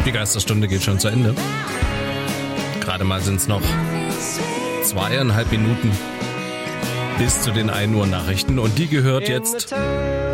Die Geisterstunde geht schon zu Ende. Gerade mal sind es noch 2,5 Minuten bis zu den 1 Uhr Nachrichten und die gehört jetzt